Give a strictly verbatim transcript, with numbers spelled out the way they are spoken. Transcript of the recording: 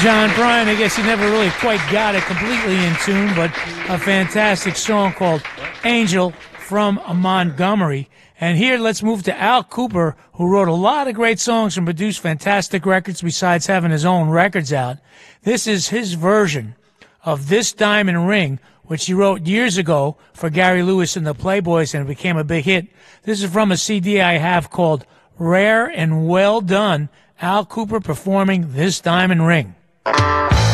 John Prine, I guess he never really quite got it completely in tune, but a fantastic song called Angel from Montgomery. And here, let's move to Al Kooper, who wrote a lot of great songs and produced fantastic records besides having his own records out. This is his version of This Diamond Ring, which he wrote years ago for Gary Lewis and the Playboys, and it became a big hit. This is from a C D I have called Rare and Well Done. Al Kooper performing This Diamond Ring.